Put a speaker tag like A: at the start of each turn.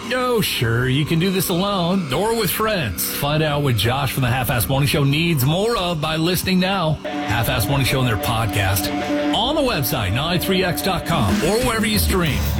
A: Oh, sure, you can do this alone or with friends. Find out what Josh from the Half-Ass Morning Show needs more of by listening now. Half-Ass Morning Show and their podcast on the website, 93x.com, or wherever you stream.